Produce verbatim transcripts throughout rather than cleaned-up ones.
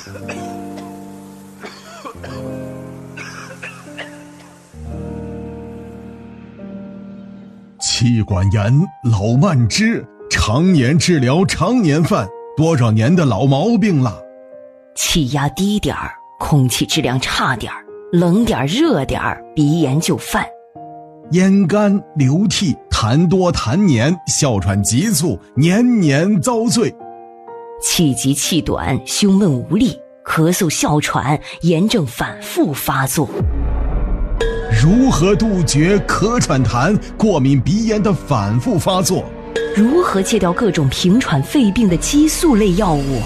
气管炎老慢支，常年治疗常年犯，多少年的老毛病了。 气压低点儿，空气质量差点儿，冷点儿热点儿，鼻炎就犯。 咽干流涕，痰多痰黏，哮喘急促，年年遭罪。 气急气短，胸闷无力，咳嗽哮喘，炎症反复发作。 如何杜绝咳喘痰、过敏鼻炎的反复发作？ 如何戒掉各种平喘肺病的激素类药物？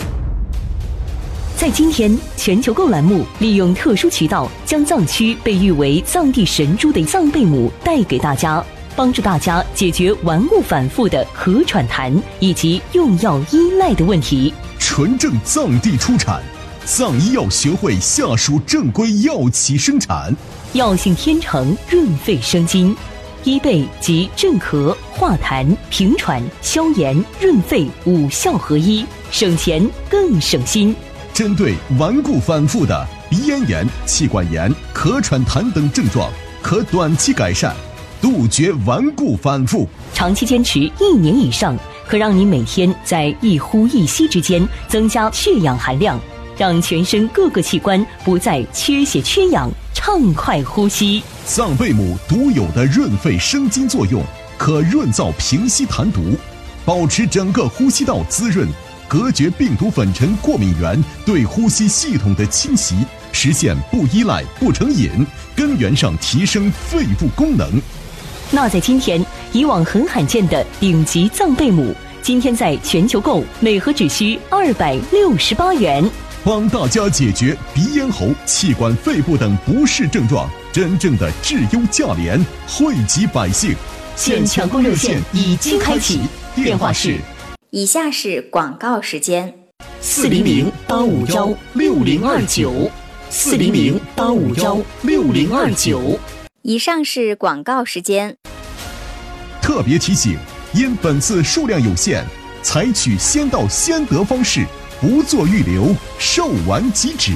在今天全球购栏目利用特殊渠道将藏区被誉为藏地神猪的藏贝母带给大家，帮助大家解决顽固反复的咳喘痰以及用药依赖的问题。 纯正藏地出产，藏医药学会下属正规药企生产， 药性天成，润肺生津，医贝及镇咳、化痰、平喘、消炎、润肺五效合一，省钱更省心。 针对顽固反复的鼻咽炎、气管炎、咳喘痰等症状，可短期改善，杜绝顽固反复。 长期坚持一年以上，可让你每天在一呼一吸之间增加血氧含量，让全身各个器官不再缺血缺氧，畅快呼吸。 藏贝母独有的润肺生津作用，可润燥平息痰毒，保持整个呼吸道滋润，隔绝病毒粉尘过敏源对呼吸系统的侵袭，实现不依赖不成瘾，根源上提升肺部功能。 那在今天，以往很罕见的顶级藏贝母，今天在全球购每盒只需二百六十八元， 帮大家解决鼻咽喉、气管肺部等不适症状，真正的质优价廉，惠及百姓。 现抢购热线已经开启，电话是以下是广告时间： 四零零八五幺六零二九，四零零八五幺六零二九。 以上是广告时间。 特别提醒，因本次数量有限，采取先到先得方式，不做预留，售完即止。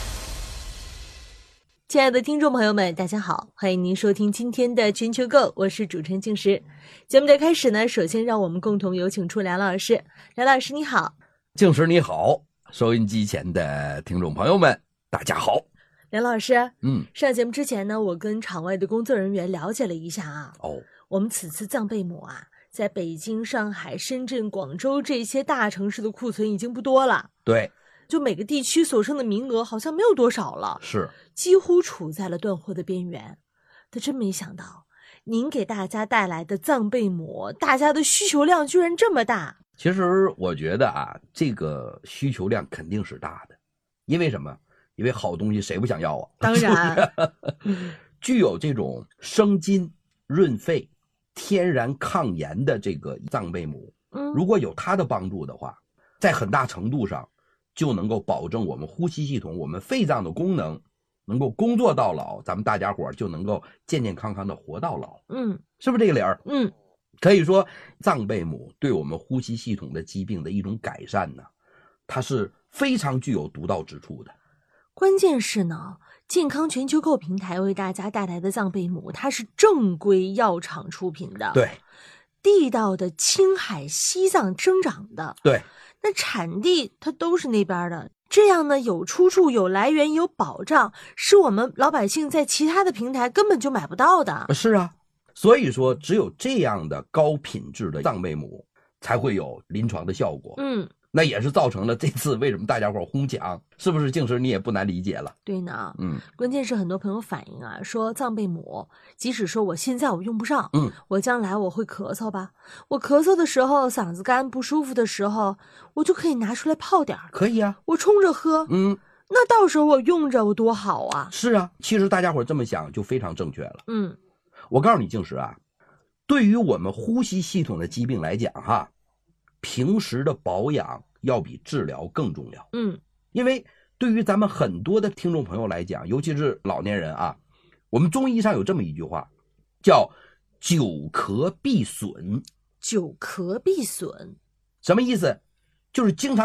亲爱的听众朋友们，大家好，欢迎您收听今天的全球购，我是主持人静时。节目的开始呢，首先让我们共同有请出梁老师。梁老师你好。 静时你好，收音机前的听众朋友们大家好。 梁老师， 嗯， 上节目之前呢，我跟场外的工作人员了解了一下啊， 哦， 我们此次藏贝母啊，在北京、上海、深圳、广州这些大城市的库存已经不多了。 对， 就每个地区所剩的名额好像没有多少了， 是几乎处在了断货的边缘。但真没想到，您给大家带来的藏贝母，大家的需求量居然这么大。 其实我觉得啊，这个需求量肯定是大的，因为什么？因为好东西谁不想要啊？ 当然， 具有这种生津、润肺、天然抗炎的这个藏贝母， 嗯， 如果有它的帮助的话，在很大程度上就能够保证我们呼吸系统、我们肺脏的功能能够工作到老，咱们大家伙就能够健健康康的活到老。 嗯， 是不是这个理儿？ 嗯， 可以说藏贝母对我们呼吸系统的疾病的一种改善呢，它是非常具有独到之处的。 关键是呢，健康全球购平台为大家带来的藏贝母，它是正规药厂出品的， 对， 地道的青海、西藏生长的， 对， 那产地它都是那边的，这样呢有出处、有来源、有保障，是我们老百姓在其他的平台根本就买不到的。 是啊，所以说只有这样的高品质的藏贝母才会有临床的效果。 嗯。 那也是造成了这次为什么大家伙哄抢，是不是？静时你也不难理解了。 对呢， 嗯， 关键是很多朋友反映啊，说藏贝母，即使说我现在我用不上， 嗯， 我将来我会咳嗽吧，我咳嗽的时候嗓子干不舒服的时候，我就可以拿出来泡点儿， 可以啊， 我冲着喝， 嗯， 那到时候我用着我多好啊。 是啊，其实大家伙这么想就非常正确了。 嗯， 我告诉你，静时啊，对于我们呼吸系统的疾病来讲哈，平时的保养要比治疗更重要。 嗯， 因为对于咱们很多的听众朋友来讲，尤其是老年人啊，我们中医上有这么一句话，叫久咳必损。 久咳必损， 什么意思？就是经常